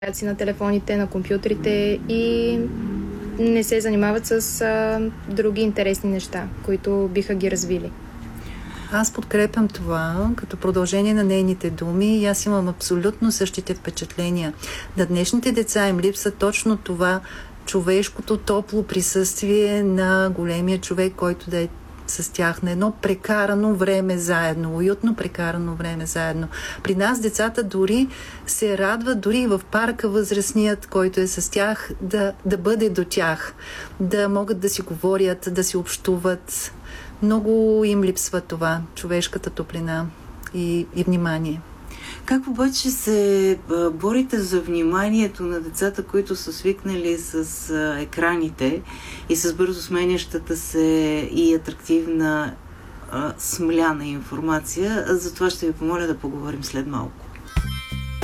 си на телефоните, на компютрите и не се занимават с други интересни неща, които биха ги развили. Аз подкрепям това като продължение на нейните думи и аз имам абсолютно същите впечатления. На днешните деца им липса точно това човешкото топло присъствие на големия човек, който да е с тях на едно прекарано време заедно, уютно прекарано време заедно. При нас децата дори се радват, дори и в парка възрастният, който е с тях, да бъде до тях, да могат да си говорят, да си общуват. Много им липсва това, човешката топлина и внимание. Как обаче се борите за вниманието на децата, които са свикнали с екраните и с бързо сменящата се и атрактивна смляна информация? За това ще ви помоля да поговорим след малко.